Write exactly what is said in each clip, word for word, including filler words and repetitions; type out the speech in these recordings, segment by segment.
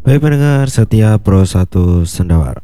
Baik pendengar setia Pro satu Sendawar,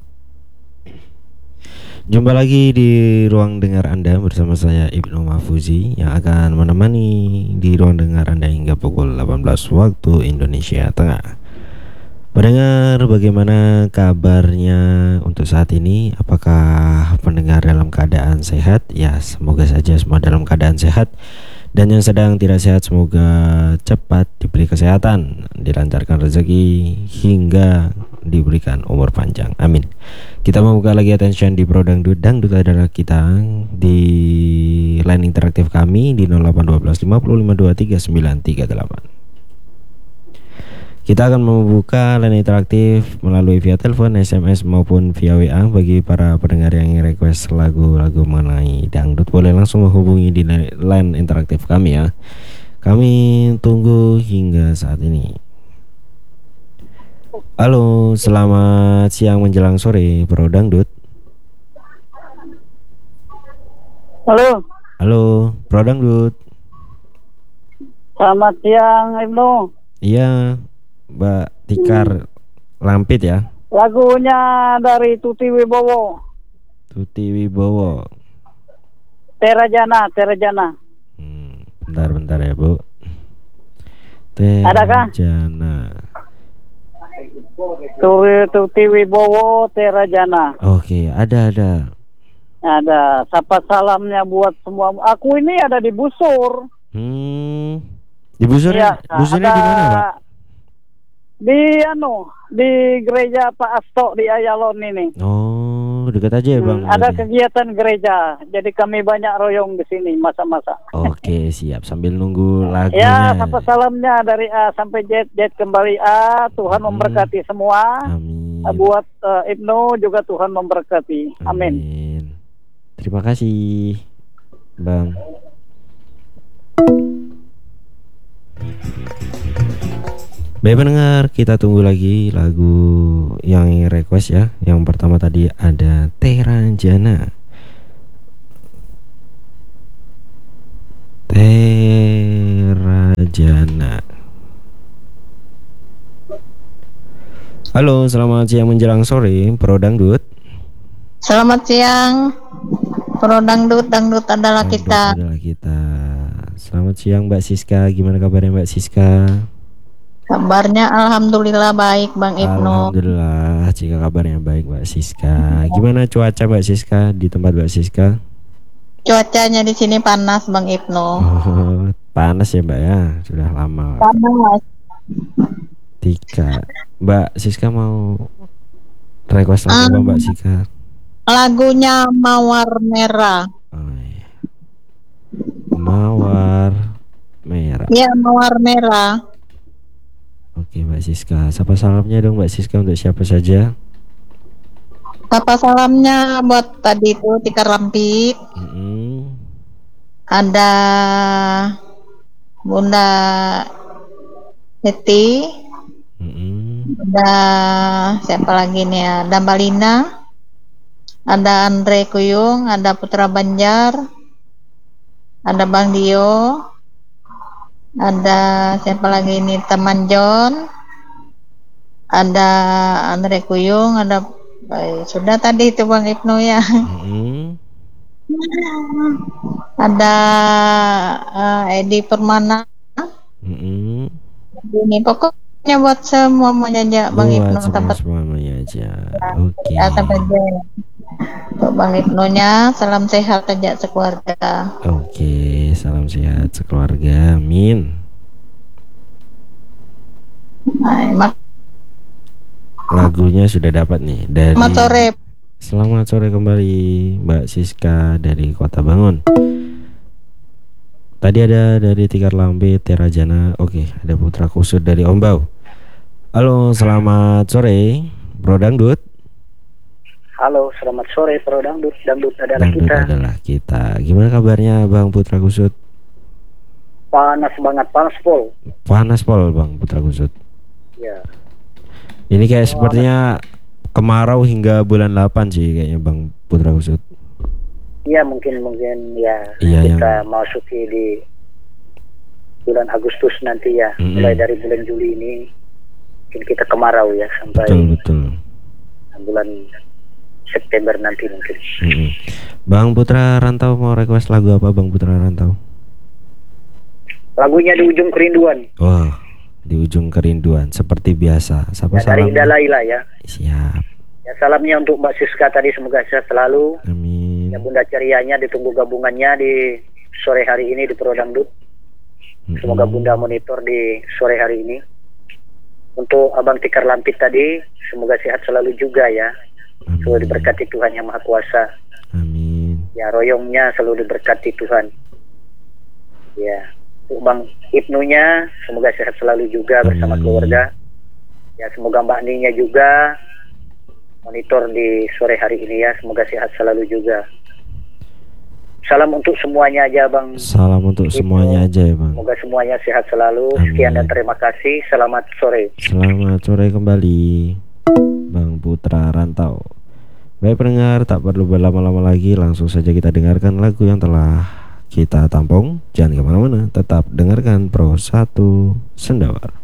jumpa lagi di ruang dengar Anda bersama saya Ibnu Mahfuzi yang akan menemani di ruang dengar Anda hingga pukul delapan belas waktu Indonesia Tengah. Pendengar, bagaimana kabarnya untuk saat ini? Apakah pendengar dalam keadaan sehat? Ya, semoga saja semua dalam keadaan sehat. Dan yang sedang tidak sehat semoga cepat diberi kesehatan, dilancarkan rezeki hingga diberikan umur panjang. Amin. Kita membuka lagi attention di Pro Dangdut. Dangdut adalah kita di line interaktif kami di nol delapan satu dua lima nol lima dua tiga sembilan tiga delapan. Kita akan membuka line interaktif melalui via telepon, S M S maupun via W A. Bagi para pendengar yang ingin request lagu-lagu mengenai dangdut boleh langsung menghubungi di line interaktif kami ya. Kami tunggu hingga saat ini. Halo, selamat siang menjelang sore Pro Dangdut. Halo. Halo, Pro Dangdut. Selamat siang, Ibnu. Iya, Mbak Tikar hmm. Lampit ya. Lagunya dari Tuti Wibowo. Tuti Wibowo. Terajana, Terajana. Hmm, bentar-bentar ya, Bu. Adakah? Terajana. Tuti Wibowo, Terajana. Oke, ada ada. Ada. Sapa salamnya buat semua. Aku ini ada di Busur. Hmm. Di Busur ya, Busurnya ada... di mana, Pak? Di anu, di gereja Pak Asto di Ayalon ini. Oh, dekat aja ya, Bang. Hmm, ada kegiatan gereja. Jadi kami banyak royong di sini masa-masa. Oke, siap. Sambil nunggu lagunya. Ya, sapa salamnya dari A sampai Z, Z kembali A. Tuhan hmm. memberkati semua. Amin. Buat uh, Ibnu juga Tuhan memberkati. Amin. Amin. Terima kasih, Bang. Baik pendengar, kita tunggu lagi lagu yang request ya. Yang pertama tadi ada Terajana. Terajana. Halo, selamat siang menjelang sore Pro Dangdut. Selamat siang Pro Dangdut, Dangdut adalah Dangdut kita. adalah kita. Selamat siang Mbak Siska, gimana kabarnya Mbak Siska? Kabarnya alhamdulillah baik Bang Ibnu. Alhamdulillah jika kabarnya baik Mbak Siska. Gimana cuaca Mbak Siska di tempat Mbak Siska? Cuacanya di sini panas Bang Ibnu. Oh, panas ya Mbak ya, sudah lama. Panas. Tika, Mbak Siska mau request lagu um, Mbak Siska? Lagunya Mawar Merah. Oh, iya. Mawar Merah. Iya, Mawar Merah. Oke Mbak Siska, sapa salamnya dong Mbak Siska untuk siapa saja? Sapa salamnya buat tadi itu Tikar Lampit. Mm-hmm. Ada Bunda Heti. Mm-hmm. Ada siapa lagi nih ya? Ada Mbak Lina. Ada Andre Kuyung, ada Putra Banjar. Ada Bang Dio. Ada siapa lagi ini, teman John, ada Andre Kuyung, ada eh, sudah tadi itu Bang Ibnu ya. Mm-hmm. Ada uh, Edi Permana. Mm-hmm. Ini pokoknya buat semuanya aja Bang Ibnu, tempat semuanya aja. Oke. Okay. Untuk Bang Ibnunya, salam sehat aja sekeluarga. Oke, salam sehat sekeluarga, amin. Nah, lagunya sudah dapat nih dari. Selamat sore. Selamat sore kembali Mbak Siska dari Kota Bangun. Tadi ada dari Tikar Lampit, Terajana. Oke, ada Putra Kusut dari Ombau. Halo, selamat sore Bro Dangdut. Halo, selamat sore Pro Dangdut. Dangdut adalah Dangdut kita. adalah kita. Gimana kabarnya Bang Putra Kusut? Panas banget, panas pol. Panas pol Bang Putra Kusut. Ya. Ini kayak oh, sepertinya kemarau hingga bulan delapan sih kayaknya Bang Putra Kusut. Iya mungkin mungkin ya iya, kita yang... masuki di bulan Agustus nanti ya, mm-hmm. mulai dari bulan Juli ini mungkin kita kemarau ya sampai Betul betul. bulan September nanti mungkin. Mm-mm. Bang Putra Rantau mau request lagu apa Bang Putra Rantau? Lagunya Di Ujung Kerinduan. Wah, Di Ujung Kerinduan seperti biasa. Sapa Ya, dari salam. Ida Laila ya. Siap. Ya, salamnya untuk Mbak Siska tadi, semoga sehat selalu. Amin. Ya, Bunda Cerianya ditunggu gabungannya di sore hari ini di Prodangdut. Semoga Mm-mm. Bunda monitor di sore hari ini. Untuk Abang Tikar Lampit tadi, semoga sehat selalu juga ya. Amin. Selalu diberkati Tuhan Yang Maha Kuasa. Amin. Ya, royongnya selalu diberkati Tuhan. Ya, untuk Bang Ibnunya, semoga sehat selalu juga bersama Amin. keluarga. Ya, semoga Mbak Ninya juga monitor di sore hari ini ya. Semoga sehat selalu juga. Salam untuk semuanya aja Bang. Salam untuk Ibnu. semuanya aja ya Bang. Semoga semuanya sehat selalu. Amin. Sekian dan terima kasih. Selamat sore. Selamat sore kembali Bang Putra Rantau. Baik pendengar, tak perlu berlama-lama lagi, langsung saja kita dengarkan lagu yang telah kita tampung. Jangan kemana-mana, tetap dengarkan Pro satu Sendawar.